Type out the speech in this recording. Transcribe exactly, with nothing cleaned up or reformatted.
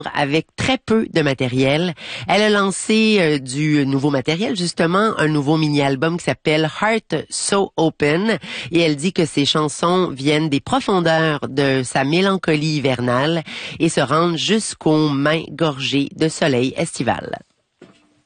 avec très peu de matériel. Elle a lancé euh, du nouveau matériel, justement, un nouveau mini-album qui s'appelle Heart So Open, et elle dit que ses chansons viennent des profondeurs de sa mélancolie hivernale et se rendent jusqu'aux mains gorgées de soleil estival.